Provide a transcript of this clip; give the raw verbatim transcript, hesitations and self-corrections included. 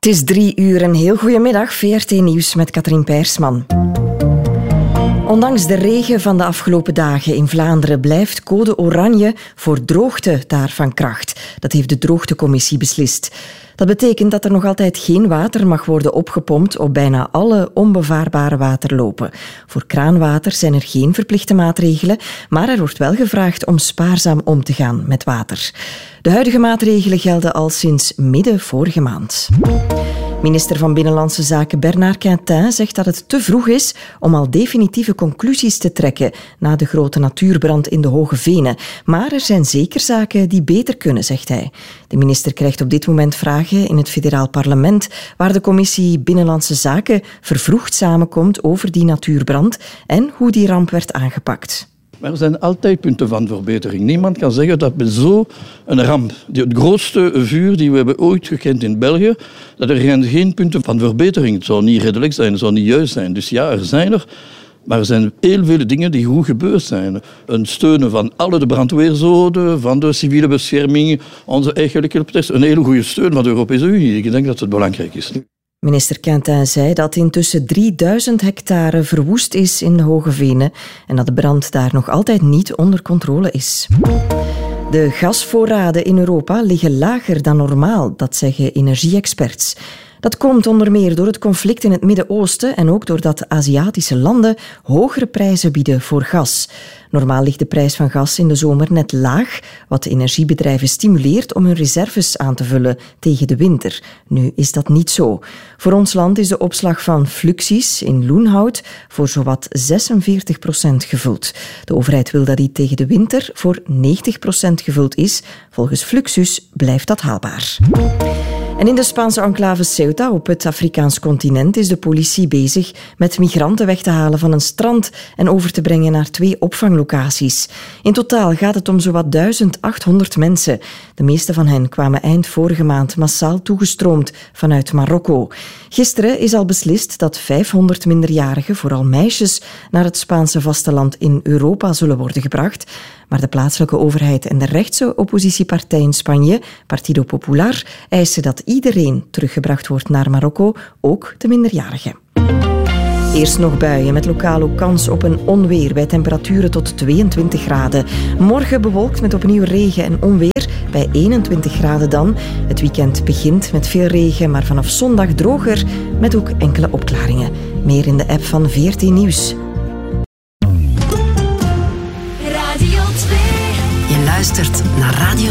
Het is drie uur, een heel goedemiddag. V R T Nieuws met Katrien Peirsman. Ondanks de regen van de afgelopen dagen in Vlaanderen blijft code oranje voor droogte daar van kracht. Dat heeft de droogtecommissie beslist. Dat betekent dat er nog altijd geen water mag worden opgepompt op bijna alle onbevaarbare waterlopen. Voor kraanwater zijn er geen verplichte maatregelen, maar er wordt wel gevraagd om spaarzaam om te gaan met water. De huidige maatregelen gelden al sinds midden vorige maand. Minister van Binnenlandse Zaken Bernard Quintin zegt dat het te vroeg is om al definitieve conclusies te trekken na de grote natuurbrand in de Hoge Venen. Maar er zijn zeker zaken die beter kunnen, zegt hij. De minister krijgt op dit moment vragen in het federaal parlement, waar de commissie Binnenlandse Zaken vervroegd samenkomt over die natuurbrand en hoe die ramp werd aangepakt. Maar er zijn altijd punten van verbetering. Niemand kan zeggen dat bij zo'n ramp, het grootste vuur die we hebben ooit gekend in België, dat er geen, geen punten van verbetering. Het zou niet redelijk zijn, het zou niet juist zijn. Dus ja, er zijn er. Maar er zijn heel veel dingen die goed gebeurd zijn. Een steunen van alle de brandweerzoden, van de civiele bescherming, onze eigenlijke hulptest. Een hele goede steun van de Europese Unie. Ik denk dat het belangrijk is. Minister Quintin zei dat intussen drieduizend hectare verwoest is in de Hoge Venen en dat de brand daar nog altijd niet onder controle is. De gasvoorraden in Europa liggen lager dan normaal, dat zeggen energie-experts. Dat komt onder meer door het conflict in het Midden-Oosten en ook doordat Aziatische landen hogere prijzen bieden voor gas. Normaal ligt de prijs van gas in de zomer net laag, wat de energiebedrijven stimuleert om hun reserves aan te vullen tegen de winter. Nu is dat niet zo. Voor ons land is de opslag van Fluxys in Loenhout voor zowat zesenveertig procent gevuld. De overheid wil dat die tegen de winter voor negentig procent gevuld is. Volgens Fluxys blijft dat haalbaar. En in de Spaanse enclave Ceuta op het Afrikaans continent is de politie bezig met migranten weg te halen van een strand en over te brengen naar twee opvanglocaties. In totaal gaat het om zowat duizend achthonderd mensen. De meeste van hen kwamen eind vorige maand massaal toegestroomd vanuit Marokko. Gisteren is al beslist dat vijfhonderd minderjarigen, vooral meisjes, naar het Spaanse vasteland in Europa zullen worden gebracht. Maar de plaatselijke overheid en de rechtse oppositiepartij in Spanje, Partido Popular, eisen dat iedereen teruggebracht wordt naar Marokko, ook de minderjarigen. Eerst nog buien, met lokaal ook kans op een onweer bij temperaturen tot tweeëntwintig graden. Morgen bewolkt met opnieuw regen en onweer bij eenentwintig graden dan. Het weekend begint met veel regen, maar vanaf zondag droger met ook enkele opklaringen. Meer in de app van V R T Nieuws. Je luistert naar Radio